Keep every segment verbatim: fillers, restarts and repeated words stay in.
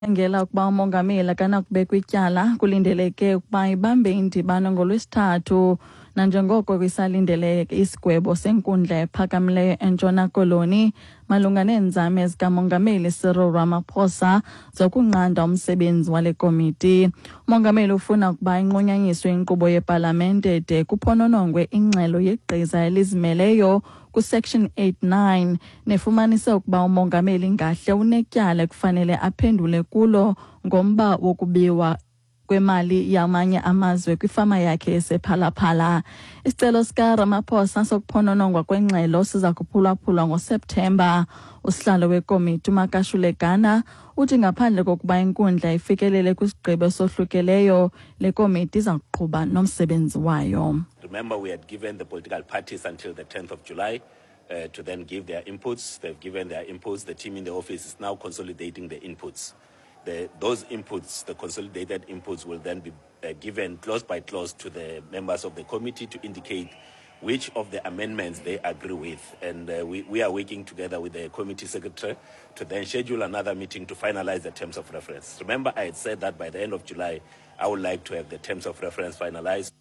Ngela ukuba umongameli akanakubekwa ityala kulindeleke ukuba ibambe indibano ngolwesithathu nanjengoko kwisalindele isigwebo senkundla ephakamileyo eNtshona Koloni malunga neenzame zikamongameli Cyril Ramaphosa zokunqanda umsebenzi wale komiti. Umongameli ufuna ukuba inqunyanyiswe inkqubo yepalamente de kuphononongwe ingxelo yegqiza elizimeleyo ku-section eight nine nefumanise ukuba umongameli ngahle unetyala kufanele aphendule kulo ngomba wokubiwa kwemali yamanye amazwe kwifama yakhe esephalaphala. Isicelo sika Ramaphosa sokuphononongwa kwengxelo siza kuphulaphulwa ngoSeptemba. Usihlalo wekomiti uMakashulekana uthi ngaphandle kokuba inkundla ifikelele kwisigqibo sohlukeleyo le komiti iza kuqhuba nomsebenzi wayo. Remember, we had given the political parties until the tenth of July uh, to then give their inputs. They've given their inputs. The team in the office is now consolidating the inputs. The, those inputs, the consolidated inputs, will then be uh, given clause by clause to the members of the committee to indicate which of the amendments they agree with. And uh, we, we are working together with the committee secretary to then schedule another meeting to finalize the terms of reference. Remember, I had said that by the end of July, I would like to have the terms of reference finalized.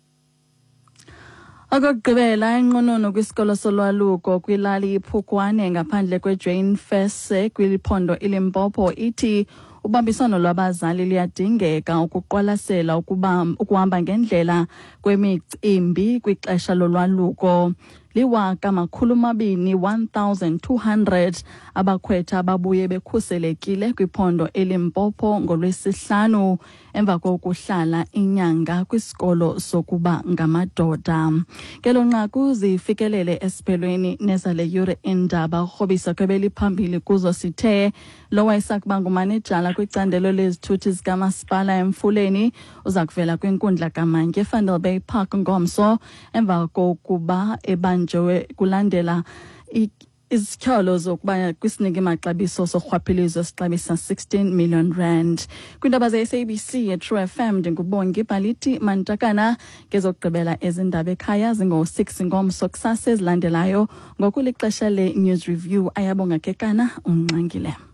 Akugqibela inqununu kwisikolo solwaluko kwilali iPhukwane ngaphandle kweJane Fese kwiliphondo iLimpopo ithi ubambisano lwabazali liyadingeka ukuqwalasela ukuba ukuhamba ngendlela kwemicimbi kwixesha lolwaluko. Liwaka makhulu mabini one thousand two hundred abakhwetha ababuye bekhuselekile kwiphondo eLimpopo ngolwesihlanu emva kokuhlala inyanga kwisikolo sokuba ngamadoda. Ngelo nqaku zifikelele esiphelweni nezale yure indaba urhobisa kwebeli phambili kuzo sithe lo wayesakuba ngumanejala kwicandelo lezithuthi zikamasipala eMfuleni uza kuvela kwinkundla kamantye eVandel Bay Park ngomso emva kokuba ebanjwe kulandela izityholo zokuba kwisiniki maxabiso sorhwaphilizo sixabisa sixteen million rand. Kwindaba ze-S A B C True F M ndingubongi Balithi Mantakana ngezokugqibela ezindaba ekhaya zingo-six ngomso kusasa ezilandelayo ngokulixesha le news review ayabonga kekana unxangile.